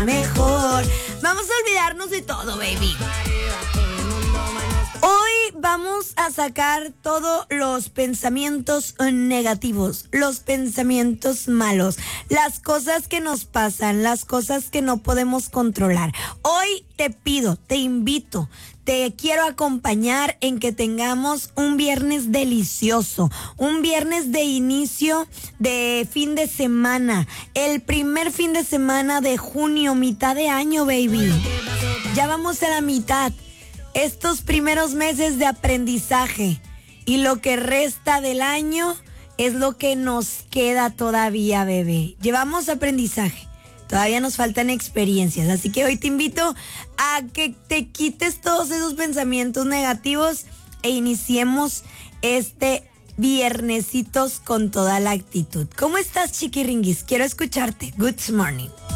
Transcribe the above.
mejor. Vamos a olvidarnos de todo, baby. Hoy vamos a sacar todos los pensamientos negativos, los pensamientos malos, las cosas que nos pasan, las cosas que no podemos controlar. Hoy te pido, te invito, te quiero acompañar en que tengamos un viernes delicioso, un viernes de inicio de fin de semana, el primer fin de semana de junio, mitad de año, baby. Ya vamos a la mitad. Estos primeros meses de aprendizaje y lo que resta del año es lo que nos queda todavía, bebé. Llevamos aprendizaje, todavía nos faltan experiencias, así que hoy te invito a que te quites todos esos pensamientos negativos e iniciemos este viernesitos con toda la actitud. ¿Cómo estás, chiquiringuis? Quiero escucharte. Good morning.